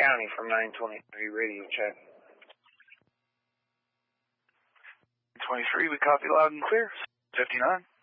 County from 923 radio check. 23, we copy loud and clear. 59.